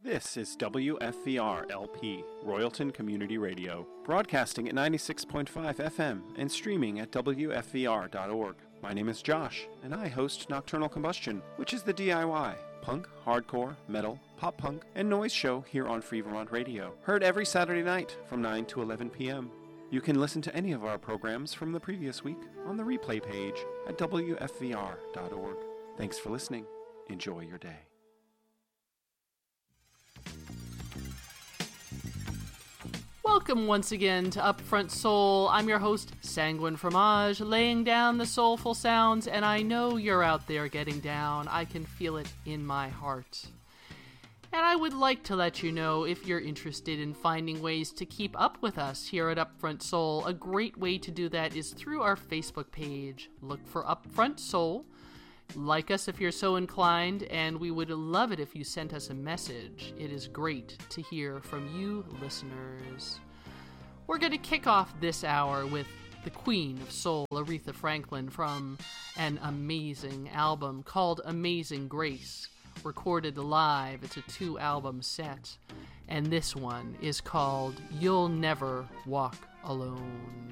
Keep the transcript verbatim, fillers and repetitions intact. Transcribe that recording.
This is W F V R L P, Royalton Community Radio, broadcasting at ninety-six point five F M and streaming at W F V R dot org. My name is Josh, and I host Nocturnal Combustion, which is the D I Y, punk, hardcore, metal, pop punk, and noise show here on Free Vermont Radio, heard every Saturday night from nine to eleven p.m. You can listen to any of our programs from the previous week on the replay page at W F V R dot org. Thanks for listening. Enjoy your day. Welcome once again to Upfront Soul. I'm your host, Sanguine Fromage, laying down the soulful sounds, and I know you're out there getting down. I can feel it in my heart. And I would like to let you know, if you're interested in finding ways to keep up with us here at Upfront Soul, a great way to do that is through our Facebook page. Look for Upfront Soul. Like us if you're so inclined, and we would love it if you sent us a message. It is great to hear from you listeners. We're going to kick off this hour with the Queen of Soul, Aretha Franklin, from an amazing album called Amazing Grace, recorded live. It's a two-album set, and this one is called You'll Never Walk Alone.